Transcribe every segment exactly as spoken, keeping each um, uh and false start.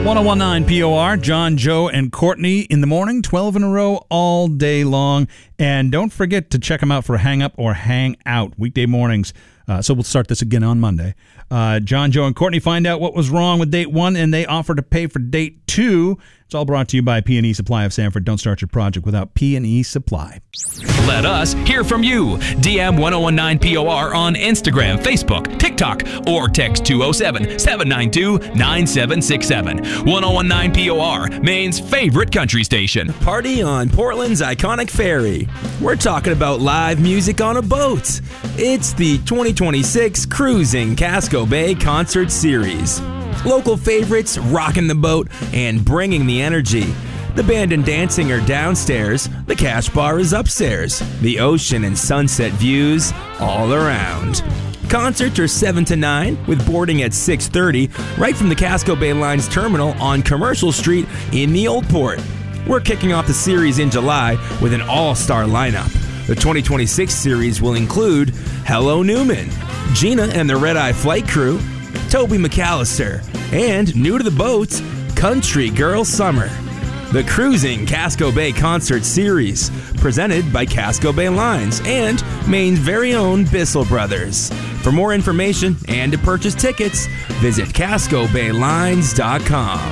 ten nineteen P O R, John, Joe, and Courtney in the morning, twelve in a row all day long. And don't forget to check them out for Hang Up or Hang Out, weekday mornings. Uh, so we'll start this again on Monday. Uh, John, Joe, and Courtney find out what was wrong with date one, and they offer to pay for date two. It's all brought to you by P and E Supply of Sanford. Don't start your project without P and E Supply. Let us hear from you. D M ten nineteen P O R on Instagram, Facebook, TikTok, or text two oh seven, seven nine two, nine seven six seven. ten nineteen P O R, Maine's favorite country station. Party on Portland's iconic ferry. We're talking about live music on a boat. It's the twenty twenty-six Cruising Casco Bay Concert Series. Local favorites rocking the boat and bringing the energy. The band and dancing are downstairs, the cash bar is upstairs, the ocean and sunset views all around. Concerts are seven to nine, with boarding at six thirty, right from the Casco Bay Line's terminal on Commercial Street in the Old Port. We're kicking off the series in July with an all-star lineup. The twenty twenty-six series will include Hello Newman, Gina and the Red Eye Flight Crew, Toby McAllister, and new to the boats, Country Girl Summer. The Cruising Casco Bay Concert Series, presented by Casco Bay Lines and Maine's very own Bissell Brothers. For more information and to purchase tickets, visit casco bay lines dot com.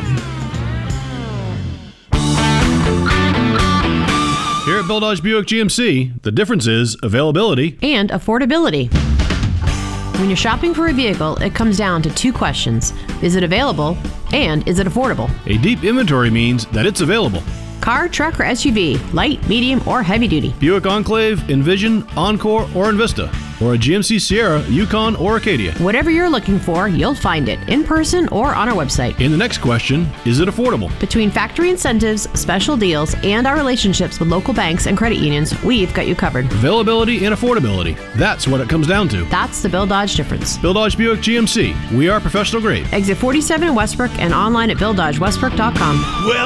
Here at Bill Dodge Buick G M C, the difference is availability and affordability. When you're shopping for a vehicle, it comes down to two questions. Is it available? And is it affordable? A deep inventory means that it's available. Car, truck, or S U V, light, medium, or heavy duty. Buick Enclave, Envision, Encore, or Envista. Or a G M C Sierra, Yukon, or Acadia. Whatever you're looking for, you'll find it in person or on our website. In the next question, is it affordable? Between factory incentives, special deals, and our relationships with local banks and credit unions, we've got you covered. Availability and affordability. That's what it comes down to. That's the Bill Dodge difference. Bill Dodge Buick G M C. We are professional grade. Exit forty-seven in Westbrook and online at bill dodge westbrook dot com. Well,